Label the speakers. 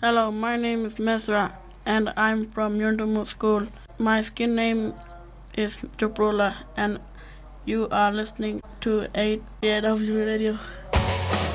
Speaker 1: Hello, my name is Mesra and I'm from Yuntamu School. My skin name is Chaprola and you are listening to 8AW Radio.